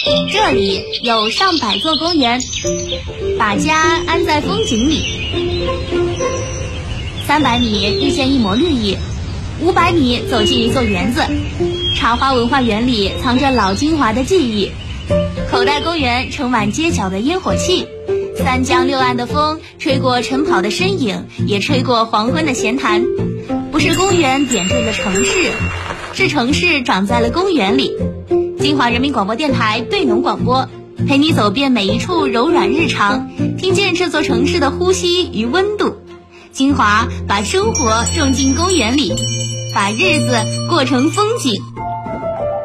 这里有上百座公园，把家安在风景里。300米遇见一抹绿意，500米走进一座园子。茶花文化园里藏着老金华的记忆，口袋公园充满街角的烟火气。3江6岸的风吹过晨跑的身影，也吹过黄昏的闲谈。不是公园点缀了城市，是城市长在了公园里。金华人民广播电台对农广播，陪你走遍每一处柔软日常，听见这座城市的呼吸与温度。金华把生活种进公园里，把日子过成风景。